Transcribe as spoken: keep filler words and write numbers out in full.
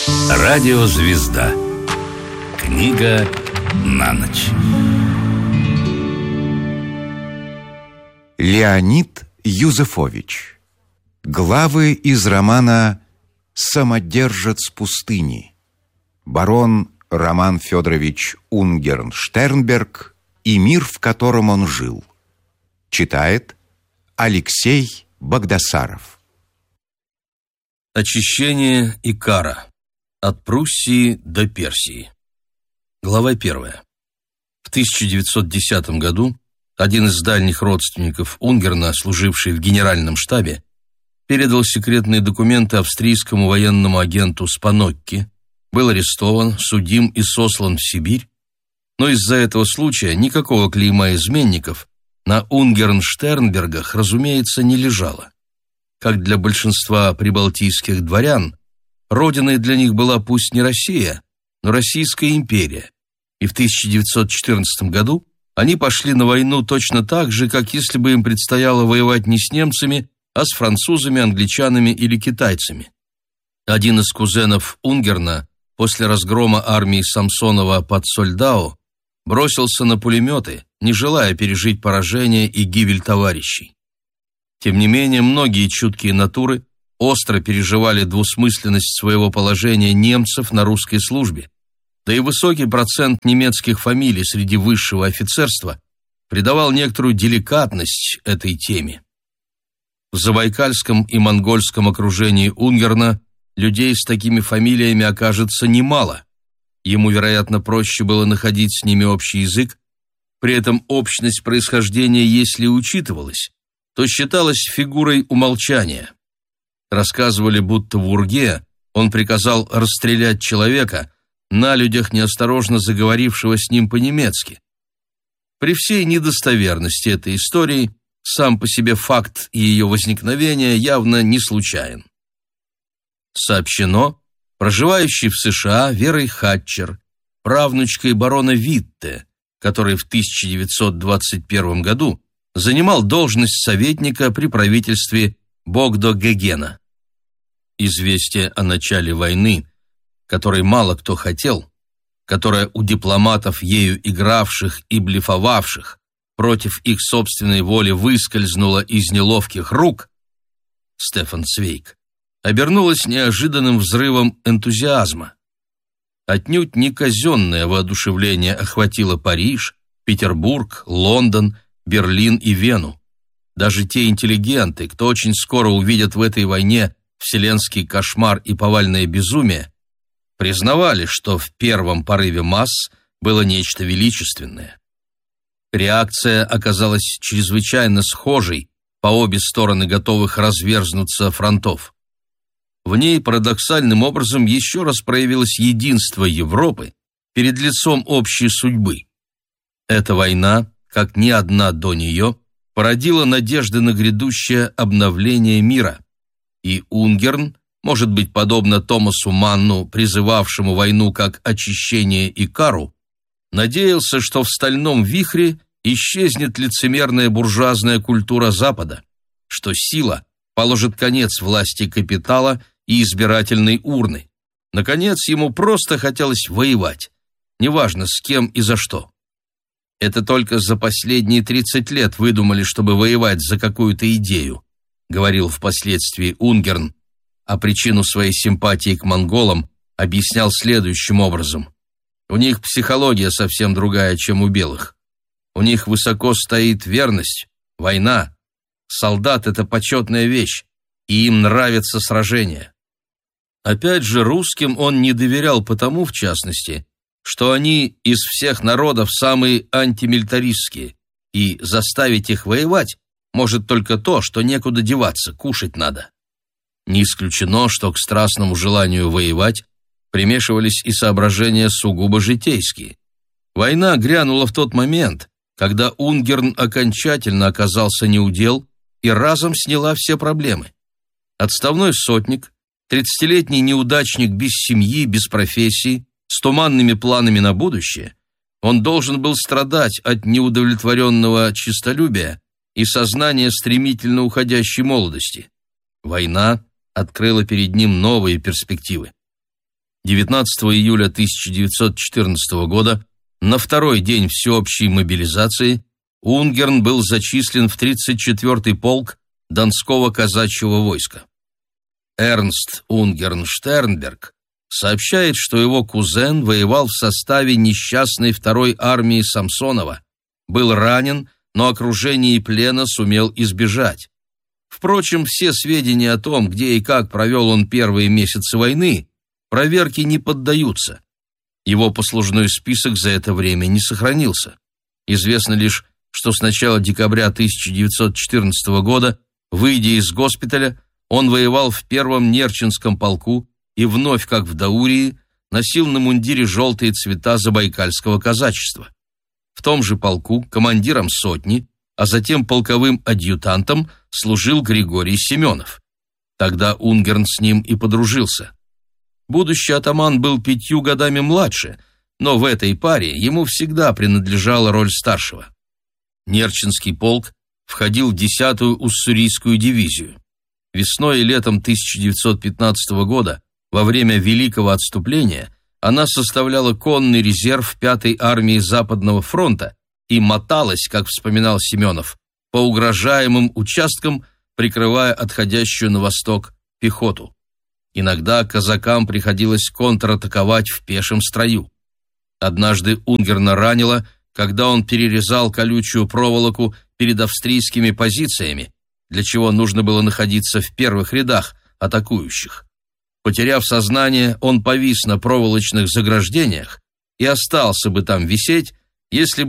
Радиозвезда. Книга на ночь. Леонид Юзефович. Главы из романа «Самодержец пустыни». Барон Роман Федорович Унгерн-Штернберг и мир, в котором он жил. Читает Алексей Багдасаров. Очищение и кара. От Пруссии до Персии. Глава первая. В тысяча девятьсот десятом году один из дальних родственников Унгерна, служивший в генеральном штабе, передал секретные документы австрийскому военному агенту Спанокки, был арестован, судим и сослан в Сибирь, но из-за этого случая никакого клейма изменников на Унгерн-Штернбергах, разумеется, не лежало. Как для большинства прибалтийских дворян, родиной для них была пусть не Россия, но Российская империя, и в тысяча девятьсот четырнадцатом году они пошли на войну точно так же, как если бы им предстояло воевать не с немцами, а с французами, англичанами или китайцами. Один из кузенов Унгерна после разгрома армии Самсонова под Сольдау бросился на пулеметы, не желая пережить поражение и гибель товарищей. Тем не менее, многие чуткие натуры остро переживали двусмысленность своего положения немцев на русской службе, да и высокий процент немецких фамилий среди высшего офицерства придавал некоторую деликатность этой теме. В Забайкальском и монгольском окружении Унгерна людей с такими фамилиями окажется немало. Ему, вероятно, проще было находить с ними общий язык, при этом общность происхождения, если учитывалась, то считалась фигурой умолчания. Рассказывали, будто в Урге он приказал расстрелять человека, на людях неосторожно заговорившего с ним по-немецки. При всей недостоверности этой истории сам по себе факт ее возникновения явно не случайен. Сообщено, проживающей в США Верой Хатчер, правнучкой барона Витте, который в тысяча девятьсот двадцать первом году занимал должность советника при правительстве Богдо-Гегена. Известие о начале войны, которой мало кто хотел, которая у дипломатов, ею игравших и блефовавших, против их собственной воли выскользнула из неловких рук, Стефан Цвейг, обернулась неожиданным взрывом энтузиазма. Отнюдь не казенное воодушевление охватило Париж, Петербург, Лондон, Берлин и Вену. Даже те интеллигенты, кто очень скоро увидят в этой войне вселенский кошмар и повальное безумие, признавали, что в первом порыве масс было нечто величественное. Реакция оказалась чрезвычайно схожей по обе стороны готовых разверзнуться фронтов. В ней парадоксальным образом еще раз проявилось единство Европы перед лицом общей судьбы. Эта война, как ни одна до нее, породила надежды на грядущее обновление мира. И Унгерн, может быть, подобно Томасу Манну, призывавшему войну как очищение и кару, надеялся, что в стальном вихре исчезнет лицемерная буржуазная культура Запада, что сила положит конец власти капитала и избирательной урны. Наконец, ему просто хотелось воевать, неважно с кем и за что. Это только за последние тридцать лет выдумали, чтобы воевать за какую-то идею, говорил впоследствии Унгерн, а причину своей симпатии к монголам объяснял следующим образом. У них психология совсем другая, чем у белых. У них высоко стоит верность, война. Солдат — это почетная вещь, и им нравятся сражения. Опять же, русским он не доверял потому, в частности, что они из всех народов самые антимилитаристские, и заставить их воевать может только то, что некуда деваться, кушать надо. Не исключено, что к страстному желанию воевать примешивались и соображения сугубо житейские. Война грянула в тот момент, когда Унгерн окончательно оказался неудел и разом сняла все проблемы. Отставной сотник, тридцатилетний неудачник без семьи, без профессии, с туманными планами на будущее, он должен был страдать от неудовлетворенного честолюбия и сознания стремительно уходящей молодости. Война открыла перед ним новые перспективы. девятнадцатого июля тысяча девятьсот четырнадцатого года, на второй день всеобщей мобилизации, Унгерн был зачислен в тридцать четвёртый полк Донского казачьего войска. Эрнст Унгерн Штернберг сообщает, что его кузен воевал в составе несчастной второй армии Самсонова, был ранен, но окружения и плена сумел избежать. Впрочем, все сведения о том, где и как провел он первые месяцы войны, проверке не поддаются. Его послужной список за это время не сохранился. Известно лишь, что с начала декабря тысяча девятьсот четырнадцатого года, выйдя из госпиталя, он воевал в первом Нерчинском полку и вновь, как в Даурии, носил на мундире желтые цвета забайкальского казачества. В том же полку командиром сотни, а затем полковым адъютантом служил Григорий Семенов. Тогда Унгерн с ним и подружился. Будущий атаман был пятью годами младше, но в этой паре ему всегда принадлежала роль старшего. Нерчинский полк входил в десятую уссурийскую дивизию. Весной и летом тысяча девятьсот пятнадцатого года, во время Великого отступления, она составляла конный резерв пятой армии Западного фронта и моталась, как вспоминал Семенов, по угрожаемым участкам, прикрывая отходящую на восток пехоту. Иногда казакам приходилось контратаковать в пешем строю. Однажды Унгерна ранило, когда он перерезал колючую проволоку перед австрийскими позициями, для чего нужно было находиться в первых рядах атакующих. Потеряв сознание, он повис на проволочных заграждениях и остался бы там висеть, если бы